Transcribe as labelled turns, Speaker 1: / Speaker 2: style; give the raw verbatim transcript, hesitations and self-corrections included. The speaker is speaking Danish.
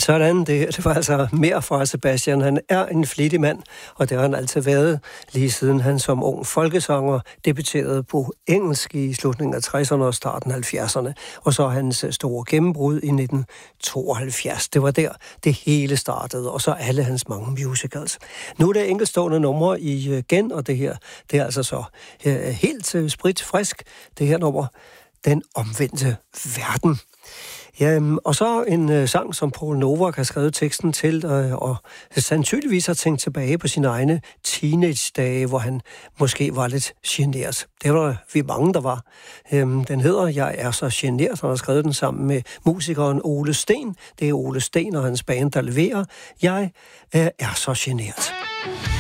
Speaker 1: Sådan, det, det var altså mere fra Sebastian. Han er en flittig mand, og det har han altid været, lige siden han som ung folkesanger debuterede på engelsk i slutningen af tresserne og starten af halvfjerdserne, og så hans store gennembrud i nitten tooghalvfjerds. Det var der, det hele startede, og så alle hans mange musicals. Nu er det enkeltstående numre igen, og det her, det er altså så helt spritfrisk, det her nummer, Den omvendte verden. Ja, og så en øh, sang, som Poul Novak har skrevet teksten til, øh, og sandsynligvis har tænkt tilbage på sine egne teenage-dage, hvor han måske var lidt genert. Det var vi mange, der var. Øhm, den hedder Jeg er så genert, og han har skrevet den sammen med musikeren Ole Sten. Det er Ole Sten og hans band, der leverer Jeg øh, er så genert.